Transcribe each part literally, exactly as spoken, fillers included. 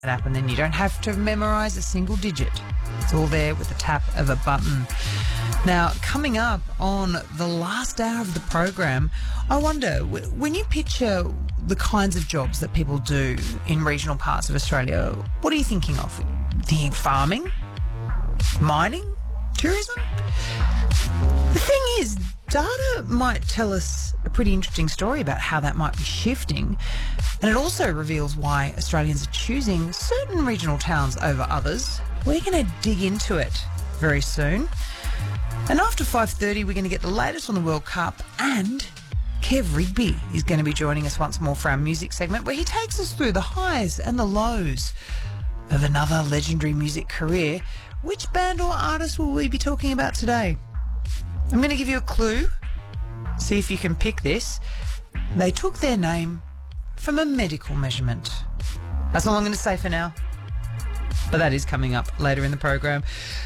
app, and then you don't have to memorise a single digit. It's all there with the tap of a button. Now, coming up on the last hour of the program, I wonder, when you picture the kinds of jobs that people do in regional parts of Australia, what are you thinking of? The farming? Mining? Tourism? The thing is, data might tell us a pretty interesting story about how that might be shifting, and it also reveals why Australians are choosing certain regional towns over others. We're going to dig into it very soon. And after five thirty, we're going to get the latest on the World Cup, and Kev Rigby is going to be joining us once more for our music segment, where he takes us through the highs and the lows of another legendary music career. Which band or artist will we be talking about today? I'm going to give you a clue. See if you can pick this. They took their name from a medical measurement. That's all I'm going to say for now. But that is coming up later in the program.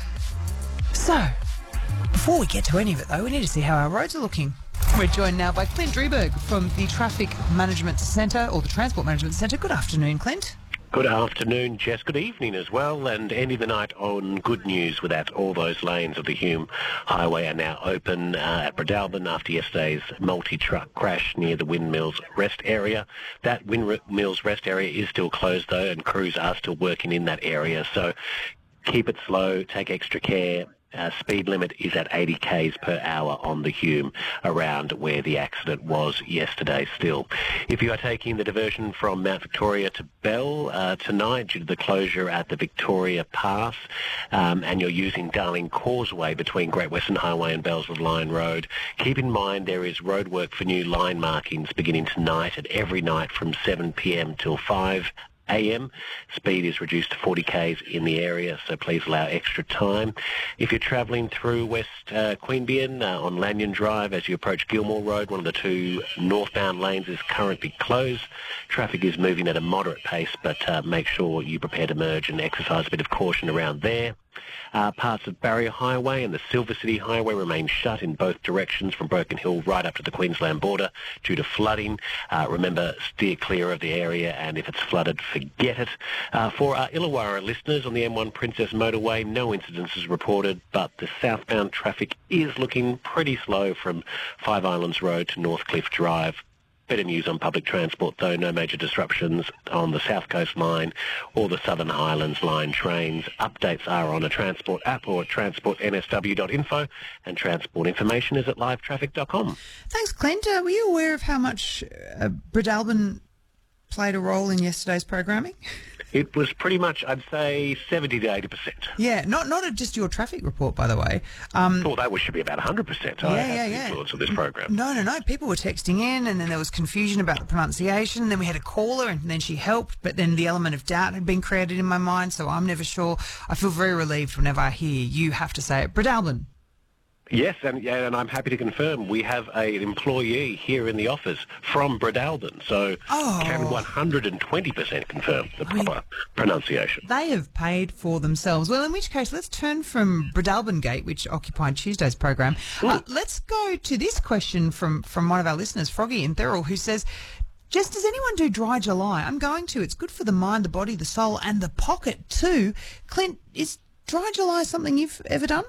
So, before we get to any of it, though, we need to see how our roads are looking. We're joined now by Clint Drieberg from the Traffic Management Centre, or the Transport Management Centre. Good afternoon, Clint. Good afternoon, Jess. Good evening as well, and ending the night on good news with that all those lanes of the Hume Highway are now open uh, at Bredelban after yesterday's multi-truck crash near the Windmills Rest area. That Windmills Rest area is still closed, though, and crews are still working in that area, so keep it slow, take extra care. Uh, speed limit is at eighty kays per hour on the Hume around where the accident was yesterday still. If you are taking the diversion from Mount Victoria to Bell uh, tonight due to the closure at the Victoria Pass, um, and you're using Darling Causeway between Great Western Highway and Bellswood Line Road, keep in mind there is roadwork for new line markings beginning tonight and every night from seven p m till five a m. Speed is reduced to forty kays in the area, so please allow extra time. If you're travelling through West uh, Queanbeyan uh, on Lanyon Drive as you approach Gilmore Road, one of the two northbound lanes is currently closed. Traffic is moving at a moderate pace, but uh, make sure you prepare to merge and exercise a bit of caution around there. Uh, parts of Barrier Highway and the Silver City Highway remain shut in both directions from Broken Hill right up to the Queensland border due to flooding. Uh, remember, steer clear of the area, and if it's flooded, forget it. Uh, for our Illawarra listeners on the M one Princess Motorway, no incidences reported, but the southbound traffic is looking pretty slow from Five Islands Road to Northcliffe Drive. Better news on public transport, though. No major disruptions on the South Coast Line or the Southern Highlands Line trains. Updates are on a Transport app or at transport n s w dot info, and transport information is at live traffic dot com. Thanks, Clint. Uh, were you aware of how much uh, Bredelban played a role in yesterday's programming? It was pretty much, I'd say, seventy to eighty percent. Yeah, not not just your traffic report, by the way. Um, well, that should be about one hundred percent. Yeah, I yeah, have the yeah. influence of this program. No, no, no. People were texting in, and then there was confusion about the pronunciation. And then we had a caller, and then she helped, but then the element of doubt had been created in my mind, so I'm never sure. I feel very relieved whenever I hear you have to say it. Bredelban. Yes, and yeah, and I'm happy to confirm we have a, an employee here in the office from Bredelban, so oh. can one hundred twenty percent confirm the proper I mean, pronunciation. They have paid for themselves. Well, in which case, let's turn from Bredelban Gate, which occupied Tuesday's program. Uh, let's go to this question from, from one of our listeners, Froggy in Thurl, who says, Jess, does anyone do Dry July? I'm going to. It's good for the mind, the body, the soul, and the pocket too. Clint, is Dry July something you've ever done?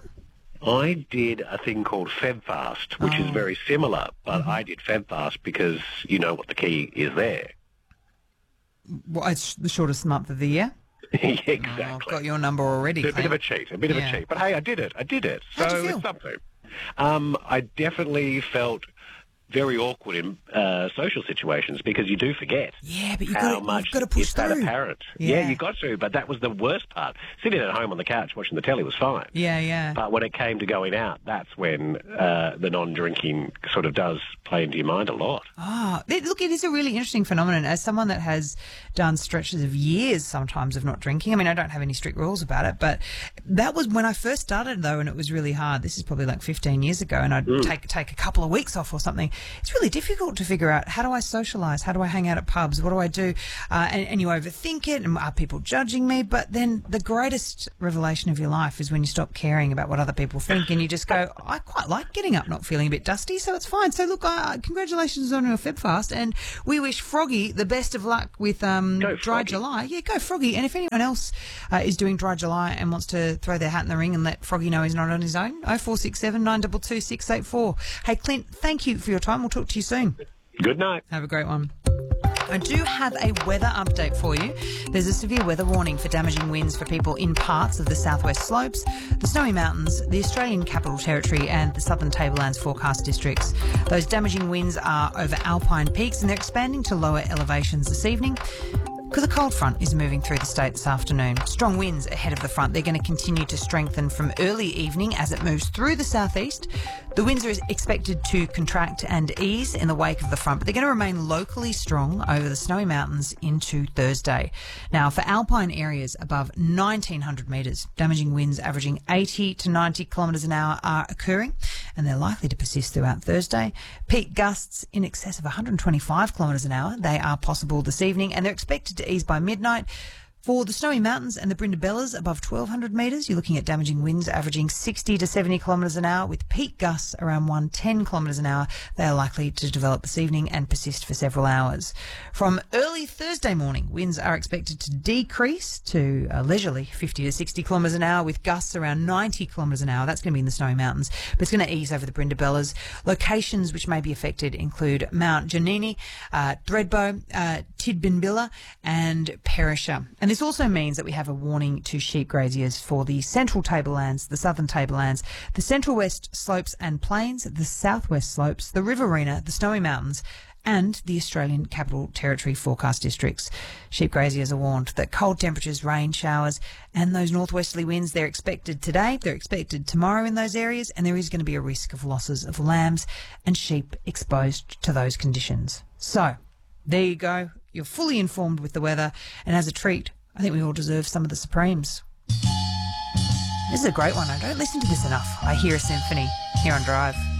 I did a thing called FebFast, which oh. is very similar, but mm-hmm. I did FebFast because you know what the key is there. Well, it's the shortest month of the year? Exactly. Oh, I've got your number already. It's a bit of a cheat, a bit yeah. of a cheat. But hey, I did it. I did it. How'd so you feel? It's something. Um, I definitely felt very awkward in uh, social situations because you do forget yeah, but you've how got to, much you've got to push is through. that apparent. Yeah. yeah, you got to, but that was the worst part. Sitting at home on the couch watching the telly was fine. Yeah, yeah. But when it came to going out, that's when uh, the non-drinking sort of does play into your mind a lot. Ah, oh, look, it is a really interesting phenomenon. As someone that has done stretches of years sometimes of not drinking, I mean, I don't have any strict rules about it, but that was when I first started, though, and it was really hard. This is probably like fifteen years ago, and I'd mm. take take a couple of weeks off or something. it's really difficult to figure out, how do I socialise? How do I hang out at pubs? What do I do? Uh, and, and you overthink it, and are people judging me? But then the greatest revelation of your life is when you stop caring about what other people think and you just go, I quite like getting up not feeling a bit dusty, so it's fine. So look, uh, congratulations on your Feb fast, and we wish Froggy the best of luck with um, Dry July. Yeah, go Froggy. And if anyone else uh, is doing Dry July and wants to throw their hat in the ring and let Froggy know he's not on his own, oh four six seven, nine two two, six eight four. Hey, Clint, thank you for your time. We'll talk to you soon. Good night. Have a great one. I do have a weather update for you. There's a severe weather warning for damaging winds for people in parts of the southwest slopes, the Snowy Mountains, the Australian Capital Territory and the Southern Tablelands forecast districts. Those damaging winds are over alpine peaks and they're expanding to lower elevations this evening, because a cold front is moving through the state this afternoon. Strong winds ahead of the front. They're going to continue to strengthen from early evening as it moves through the southeast. The winds are expected to contract and ease in the wake of the front, but they're going to remain locally strong over the Snowy Mountains into Thursday. Now, for alpine areas above nineteen hundred metres, damaging winds averaging eighty to ninety kilometres an hour are occurring, and they're likely to persist throughout Thursday. Peak gusts in excess of one hundred twenty-five kilometres an hour, they are possible this evening, and they're expected to ease by midnight. For the Snowy Mountains and the Brindabellas above twelve hundred metres, you're looking at damaging winds averaging sixty to seventy kilometres an hour with peak gusts around one hundred ten kilometres an hour. They are likely to develop this evening and persist for several hours. From early Thursday morning, winds are expected to decrease to a leisurely fifty to sixty kilometres an hour with gusts around ninety kilometres an hour. That's going to be in the Snowy Mountains, but it's going to ease over the Brindabellas. Locations which may be affected include Mount Janini, uh, Thredbo, uh, Tidbinbilla and Perisher. And this also means that we have a warning to sheep graziers for the central tablelands, the southern tablelands, the central west slopes and plains, the southwest slopes, the Riverina, the Snowy Mountains and the Australian Capital Territory forecast districts. Sheep graziers are warned that cold temperatures, rain showers and those northwesterly winds, they're expected today, they're expected tomorrow in those areas, and there is going to be a risk of losses of lambs and sheep exposed to those conditions. So, there you go. You're fully informed with the weather, and as a treat, I think we all deserve some of the Supremes. This is a great one. I don't listen to this enough. I hear a symphony here on Drive.